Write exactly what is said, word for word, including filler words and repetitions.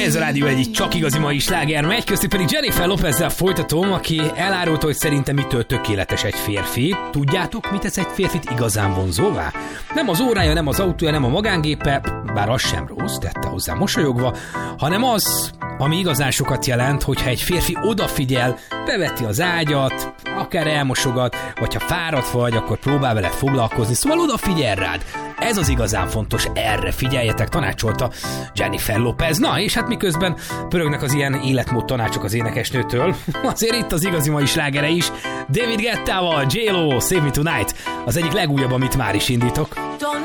Ez a rádió egyik csak igazi mai sláger megy, köztük pedig Jennifer Lopezzel folytatom, aki elárulta, hogy szerintem mitől tökéletes egy férfi. Tudjátok, mit tesz egy férfit igazán vonzóvá? Nem az órája, nem az autója, nem a magángépe, bár az sem rossz, tette hozzá mosolyogva, hanem az, ami igazán sokat jelent, hogyha egy férfi odafigyel, beveti az ágyat, akár elmosogat, vagy ha fáradt vagy, akkor próbál veled foglalkozni, szóval odafigyel rád. Ez az igazán fontos, erre figyeljetek, tanácsolta Jennifer Lopez. Na, és hát miközben pörögnek az ilyen életmód tanácsok az énekesnőtől, azért itt az igazi mai slágere is, David Guettával, J-Lo, Save Me Tonight, az egyik legújabb, amit már is indítok.